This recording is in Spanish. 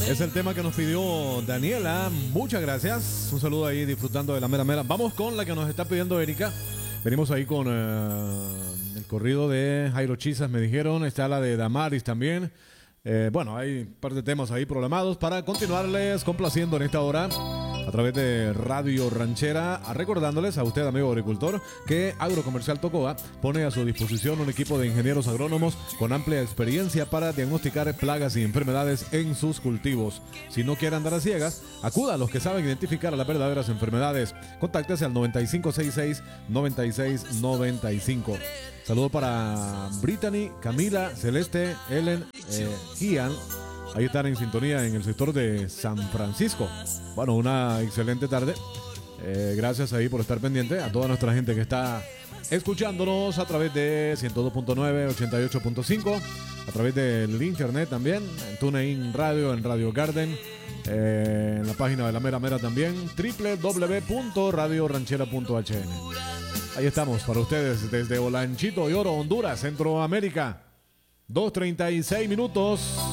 Es el tema que nos pidió Daniela. Muchas gracias. Un saludo ahí disfrutando de la mera mera. Vamos con la que nos está pidiendo Erika. Venimos ahí con el corrido de Jairo Chisas, me dijeron. Está la de Damaris también. Bueno, hay un par de temas ahí programados para continuarles complaciendo en esta hora a través de Radio Ranchera, recordándoles a usted, amigo agricultor, que Agrocomercial Tocoa pone a su disposición un equipo de ingenieros agrónomos con amplia experiencia para diagnosticar plagas y enfermedades en sus cultivos. Si no quiere andar a ciegas, acuda a los que saben identificar las verdaderas enfermedades. Contáctese al 9566-9695. Saludo para Brittany, Camila, Celeste, Ellen, Ian. Ahí están en sintonía en el sector de San Francisco. Bueno, una excelente tarde. Gracias ahí por estar pendiente. A toda nuestra gente que está escuchándonos a través de 102.9, 88.5. A través del internet también. En TuneIn Radio, en Radio Garden. En la página de la Mera Mera también. www.radioranchera.hn. Ahí estamos para ustedes desde Olanchito y Oro, Honduras, Centroamérica. 2:36 minutos.